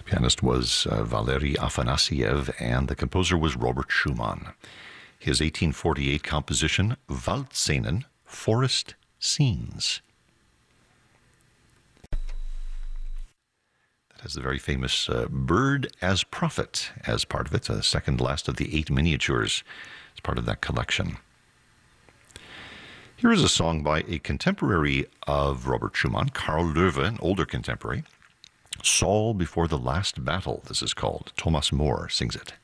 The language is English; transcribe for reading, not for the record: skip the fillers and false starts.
The pianist was Valery Afanasiev, and the composer was Robert Schumann. His 1848 composition, Waldszenen, Forest Scenes. That has the very famous Bird as Prophet as part of it, a second last of the 8 miniatures as part of that collection. Here is a song by a contemporary of Robert Schumann, Karl Löwe, an older contemporary. Saul Before the Last Battle, this is called. Thomas Moore sings it.